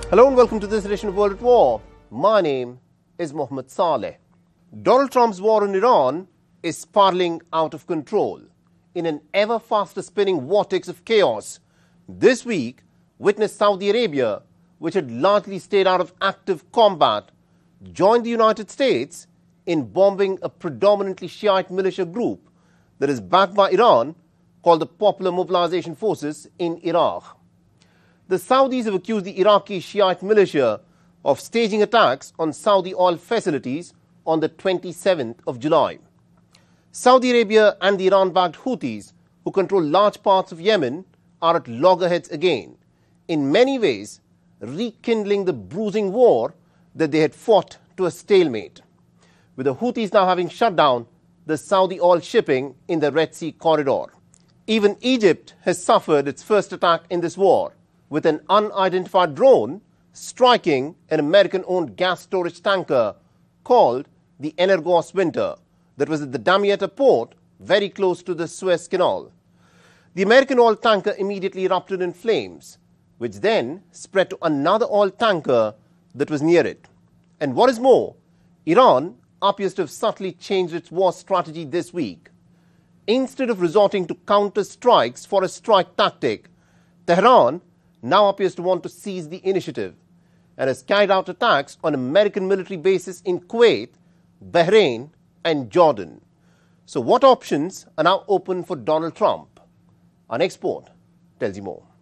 Hello and welcome to this edition of World at War. My name is Mohammed Saleh. Donald Trump's war in Iran is spiraling out of control in an ever faster spinning vortex of chaos. This week witnessed Saudi Arabia, which had largely stayed out of active combat, joined the United States in bombing a predominantly Shiite militia group that is backed by Iran called the Popular Mobilization Forces in Iraq. The Saudis have accused the Iraqi Shiite militia of staging attacks on Saudi oil facilities on the 27th of July. Saudi Arabia and the Iran-backed Houthis, who control large parts of Yemen, are at loggerheads again, in many ways rekindling the bruising war that they had fought to a stalemate, with the Houthis now having shut down the Saudi oil shipping in the Red Sea corridor. Even Egypt has suffered its first attack in this war, with an unidentified drone striking an American-owned gas storage tanker called the Energos Winter that was at the Damietta port very close to the Suez Canal. The American oil tanker immediately erupted in flames, which then spread to another oil tanker that was near it. And what is more, Iran appears to have subtly changed its war strategy this week. Instead of resorting to counter-strikes for a strike tactic, Tehran now appears to want to seize the initiative and has carried out attacks on American military bases in Kuwait, Bahrain and Jordan. So what options are now open for Donald Trump? Our next report tells you more.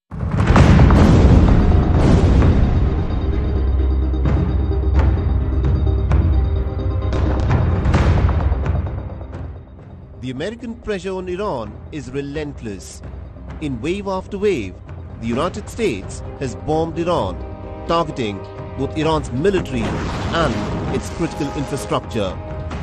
The American pressure on Iran is relentless. In wave after wave, the United States has bombed Iran, targeting both Iran's military and its critical infrastructure.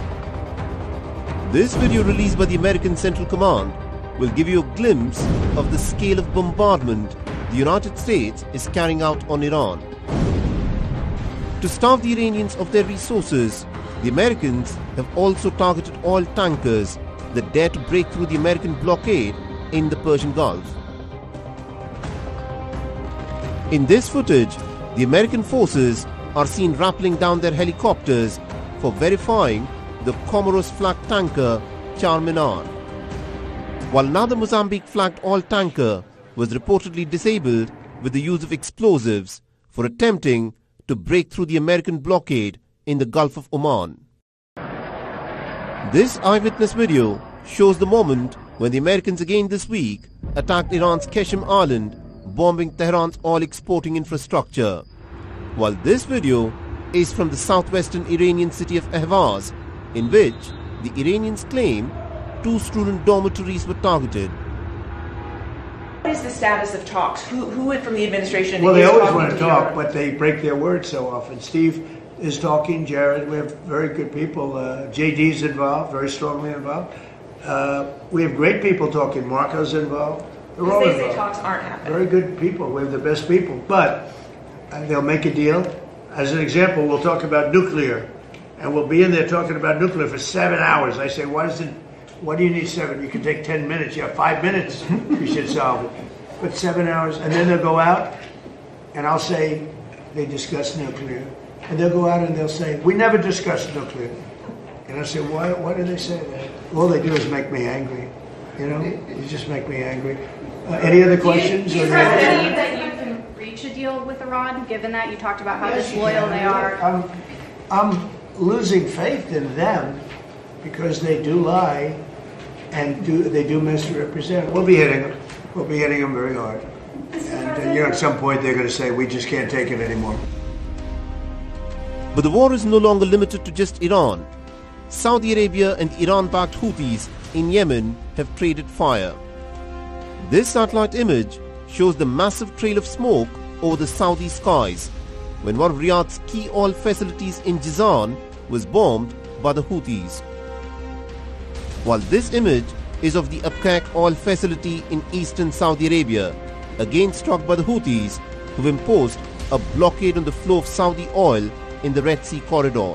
This video released by the American Central Command will give you a glimpse of the scale of bombardment the United States is carrying out on Iran. To starve the Iranians of their resources, the Americans have also targeted oil tankers that dare to break through the American blockade in the Persian Gulf. In this footage, the American forces are seen rappelling down their helicopters for verifying the Comoros-flagged tanker Charminar, while another Mozambique-flagged oil tanker was reportedly disabled with the use of explosives for attempting to break through the American blockade in the Gulf of Oman. This eyewitness video shows the moment when the Americans again this week attacked Iran's Qeshm Island, bombing Tehran's oil exporting infrastructure, while this video is from the southwestern Iranian city of Ahvaz, in which the Iranians claim 2 student dormitories were targeted. What is the status of talks? Who from the administration? Well, they always want to talk, but they break their word so often. Steve is talking, Jared, we have very good people. JD's involved, very strongly involved. We have great people talking. Marco's involved. They're all involved. They say talks aren't happening. Very good people. We have the best people. But they'll make a deal. As an example, we'll talk about nuclear. And we'll be in there talking about nuclear for 7 hours. I say, why do you need 7? You can take 10 minutes. You have 5 minutes. You should solve it. But 7 hours. And then they'll go out, and I'll say, they discuss nuclear. And they'll go out and they'll say, we never discussed nuclear. And I say, why do they say that? All they do is make me angry. You know, you just make me angry. Any other questions? Do you believe that you can reach a deal with Iran, given that you talked about how disloyal they are? I'm losing faith in them because they do lie and they do misrepresent. We'll be hitting them. We'll be hitting them very hard. And at some point they're going to say, we just can't take it anymore. But the war is no longer limited to just Iran. Saudi Arabia and Iran-backed Houthis in Yemen have traded fire. This satellite image shows the massive trail of smoke over the Saudi skies when one of Riyadh's key oil facilities in Jizan was bombed by the Houthis. While this image is of the Abqaiq oil facility in eastern Saudi Arabia, again struck by the Houthis, who've imposed a blockade on the flow of Saudi oil in the Red Sea corridor.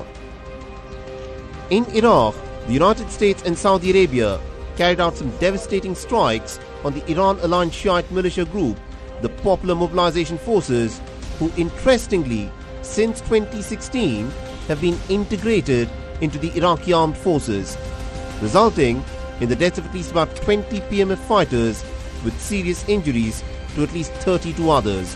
In Iraq, the United States and Saudi Arabia carried out some devastating strikes on the Iran-aligned Shiite militia group, the Popular Mobilization Forces, who interestingly, since 2016, have been integrated into the Iraqi armed forces, resulting in the deaths of at least about 20 PMF fighters with serious injuries to at least 32 others.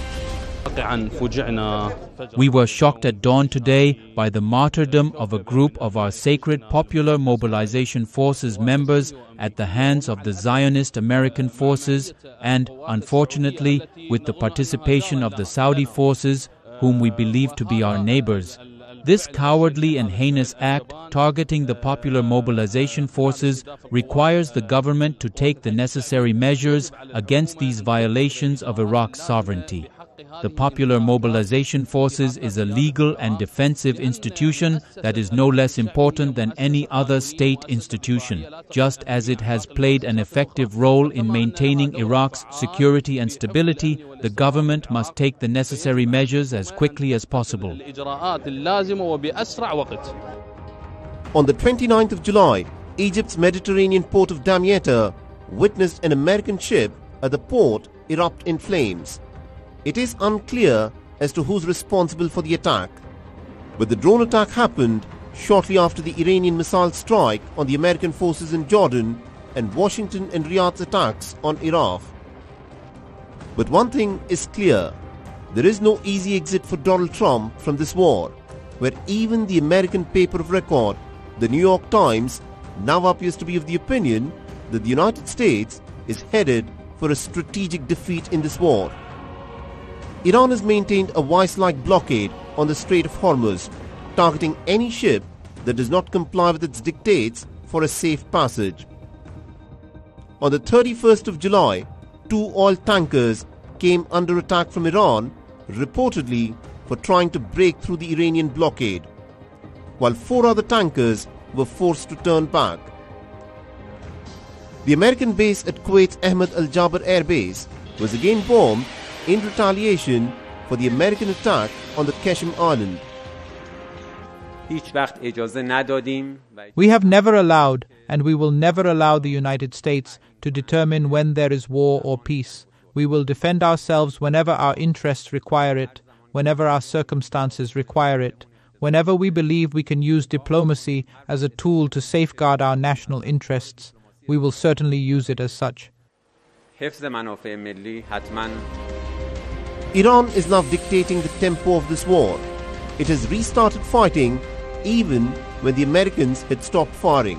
We were shocked at dawn today by the martyrdom of a group of our Sacred Popular Mobilization Forces members at the hands of the Zionist American forces and, unfortunately, with the participation of the Saudi forces, whom we believe to be our neighbors. This cowardly and heinous act targeting the Popular Mobilization Forces requires the government to take the necessary measures against these violations of Iraq's sovereignty. The Popular Mobilization Forces is a legal and defensive institution that is no less important than any other state institution. Just as it has played an effective role in maintaining Iraq's security and stability, the government must take the necessary measures as quickly as possible. On the 29th of July, Egypt's Mediterranean port of Damietta witnessed an American ship at the port erupt in flames. It is unclear as to who's responsible for the attack, but the drone attack happened shortly after the Iranian missile strike on the American forces in Jordan and Washington and Riyadh's attacks on Iraq. But one thing is clear, there is no easy exit for Donald Trump from this war, where even the American paper of record, the New York Times, now appears to be of the opinion that the United States is headed for a strategic defeat in this war. Iran has maintained a vice-like blockade on the Strait of Hormuz, targeting any ship that does not comply with its dictates for a safe passage. On the 31st of July, 2 oil tankers came under attack from Iran, reportedly for trying to break through the Iranian blockade, while 4 other tankers were forced to turn back. The American base at Kuwait's Ahmed Al Jaber Air Base was again bombed in retaliation for the American attack on the Qasem Island. We have never allowed, and we will never allow the United States to determine when there is war or peace. We will defend ourselves whenever our interests require it, whenever our circumstances require it, whenever we believe we can use diplomacy as a tool to safeguard our national interests. We will certainly use it as such. Iran is now dictating the tempo of this war. It has restarted fighting even when the Americans had stopped firing.